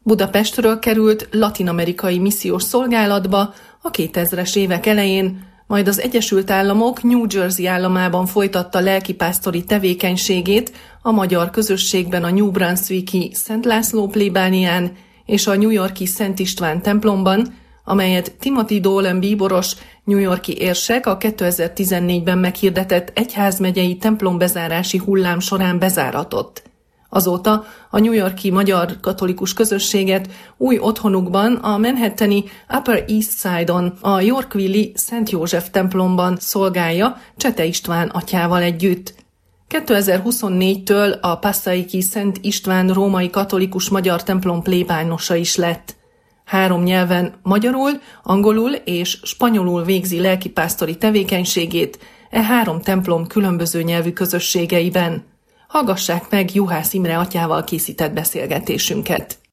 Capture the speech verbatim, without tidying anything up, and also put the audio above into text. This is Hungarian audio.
Budapestről került latin-amerikai missziós szolgálatba a kétezres évek elején, majd az Egyesült Államok New Jersey államában folytatta lelkipásztori tevékenységét a magyar közösségben a New Brunswicki Szent László plébánián és a New Yorki Szent István templomban, amelyet Timothy Dolan bíboros, New Yorki érsek a kétezer-tizennégyben meghirdetett egyházmegyei templombezárási hullám során bezáratott. Azóta a New Yorki magyar katolikus közösséget új otthonukban, a manhattani Upper East Side-on, a Yorkville-i Szent József templomban szolgálja Csete István atyával együtt. kétezer-huszonnégytől a Passaiki Szent István római katolikus magyar templom plébánosa is lett. Három nyelven, magyarul, angolul és spanyolul végzi lelkipásztori tevékenységét e három templom különböző nyelvű közösségeiben. Hallgassák meg Juhász Imre atyával készített beszélgetésünket.